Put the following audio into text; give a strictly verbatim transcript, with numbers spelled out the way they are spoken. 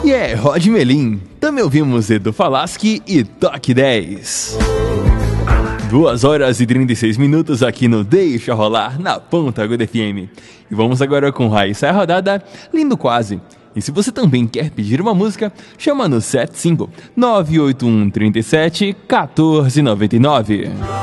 E é Rod Melim. Também ouvimos Edu Falaschi e Toque dez. duas horas e trinta e seis minutos aqui no Deixa Rolar, na Ponta Aguda F M. E vamos agora com Raíssa a Rodada, Lindo Quase. E se você também quer pedir uma música, chama no sete cinco nove oito um três sete um quatro nove nove.